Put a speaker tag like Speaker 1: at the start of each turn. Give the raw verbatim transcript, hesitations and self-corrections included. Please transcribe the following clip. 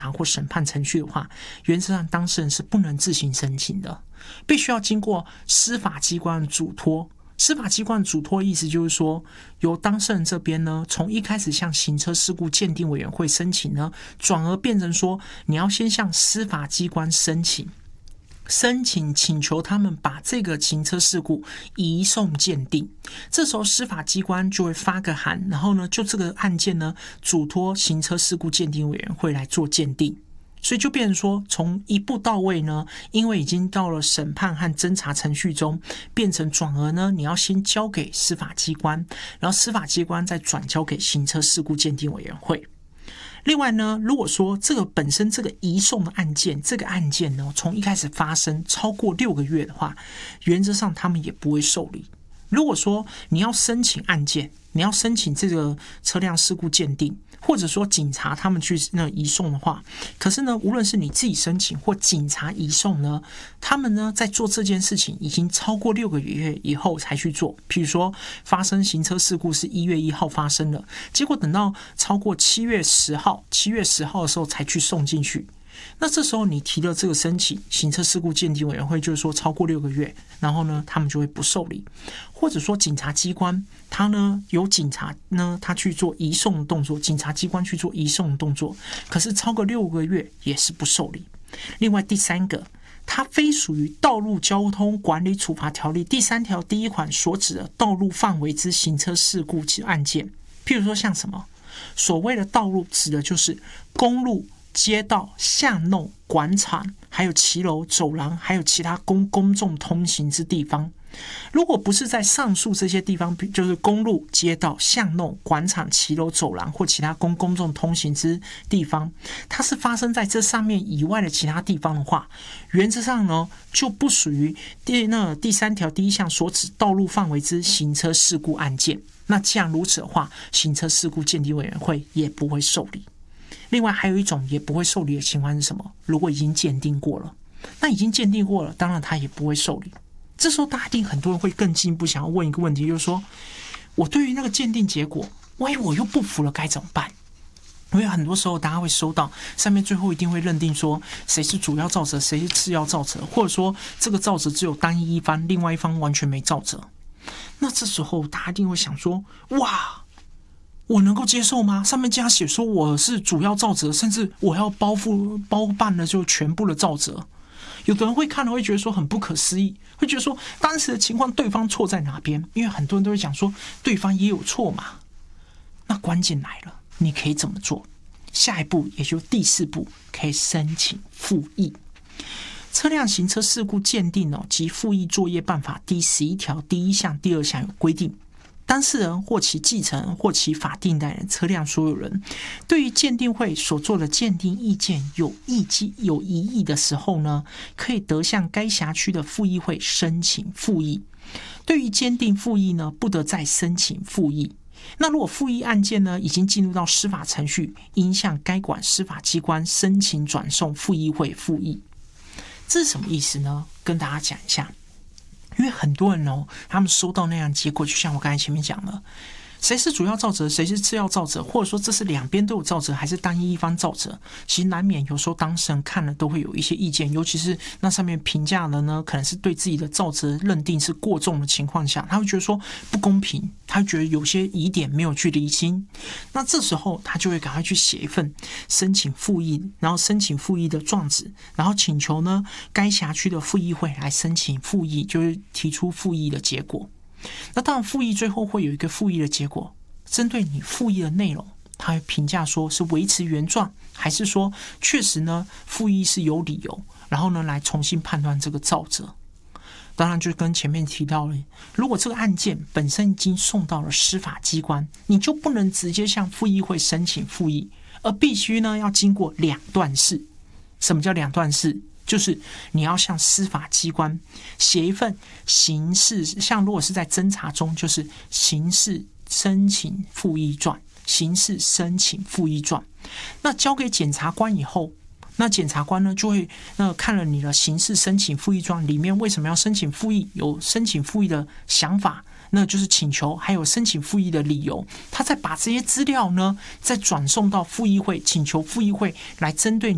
Speaker 1: 或审判程序的话，原则上当事人是不能自行申请的，必须要经过司法机关的嘱托。司法机关的嘱托的意思就是说，由当事人这边呢，从一开始向行车事故鉴定委员会申请呢，转而变成说，你要先向司法机关申请。申请请求他们把这个行车事故移送鉴定，这时候司法机关就会发个函，然后呢，就这个案件呢，嘱托行车事故鉴定委员会来做鉴定。所以就变成说，从一步到位呢，因为已经到了审判和侦查程序中，变成转而呢，你要先交给司法机关，然后司法机关再转交给行车事故鉴定委员会。另外呢，如果说这个本身这个移送的案件，这个案件呢，从一开始发生超过六个月的话，原则上他们也不会受理。如果说你要申请案件，你要申请这个车辆事故鉴定，或者说警察他们去那移送的话，可是呢，无论是你自己申请或警察移送呢，他们呢在做这件事情已经超过六个月以后才去做。譬如说，发生行车事故是一月一号发生了，结果等到超过七月十号，七月十号的时候才去送进去。那这时候你提了这个申请，行车事故鉴定委员会就是说超过六个月，然后呢，他们就会不受理。或者说警察机关，他呢有警察呢，他去做移送的动作，警察机关去做移送的动作，可是超过六个月也是不受理。另外第三个，它非属于道路交通管理处罚条例第三条第一款所指的道路范围之行车事故案件。譬如说像什么，所谓的道路指的就是公路、街道、巷弄、广场，还有骑楼、走廊，还有其他公公众通行之地方。如果不是在上述这些地方，就是公路、街道、巷弄、广场、骑楼、走廊或其他公公众通行之地方，它是发生在这上面以外的其他地方的话，原则上呢就不属于第那第三条第一项所指道路范围之行车事故案件。那既然如此的话，行车事故鉴定委员会也不会受理。另外还有一种也不会受理的情况是什么？如果已经鉴定过了，那已经鉴定过了，当然他也不会受理。这时候大家一定很多人会更进一步想要问一个问题，就是说，我对于那个鉴定结果，万一我又不服了该怎么办？因为很多时候大家会收到上面最后一定会认定说谁是主要肇责，谁是次要肇责，或者说这个肇责只有单一一方，另外一方完全没肇责。那这时候大家一定会想说，哇，我能够接受吗？上面竟然写说我是主要肇责，甚至我要包负包办了就全部的肇责。有的人会看了会觉得说很不可思议，会觉得说当时的情况对方错在哪边？因为很多人都会讲说对方也有错嘛。那关键来了，你可以怎么做？下一步也就是第四步，可以申请复议。车辆行车事故鉴定哦及复议作业办法第十一条第一项、第二项有规定。当事人或其继承人或其法定代理人、车辆所有人，对于鉴定会所做的鉴定意见有异议、有疑义的时候呢，可以得向该辖区的复议会申请复议。对于鉴定复议呢，不得再申请复议。那如果复议案件呢已经进入到司法程序，应向该管司法机关申请转送复议会复议。这是什么意思呢？跟大家讲一下。因为很多人哦，他们收到那样结果，就像我刚才前面讲了，谁是主要肇责，谁是次要肇责，或者说这是两边都有肇责，还是单一一方肇责，其实难免有时候当事人看了都会有一些意见，尤其是那上面评价的呢，可能是对自己的肇责认定是过重的情况下，他会觉得说不公平，他会觉得有些疑点没有去厘清，那这时候他就会赶快去写一份申请复议，然后申请复议的状纸，然后请求呢该辖区的复议会来申请复议，就是提出复议的结果。那当然复议最后会有一个复议的结果，针对你复议的内容，他会评价说是维持原状，还是说确实呢复议是有理由，然后呢来重新判断这个肇责。当然就跟前面提到了，如果这个案件本身已经送到了司法机关，你就不能直接向复议会申请复议，而必须呢要经过两段式。什么叫两段式？就是你要向司法机关写一份刑事，像如果是在侦查中，就是刑事申请复议状，刑事申请复议状。那交给检察官以后，那检察官呢就会那看了你的刑事申请复议状里面为什么要申请复议，有申请复议的想法，那就是请求，还有申请复议的理由，他再把这些资料呢再转送到复议会，请求复议会来针对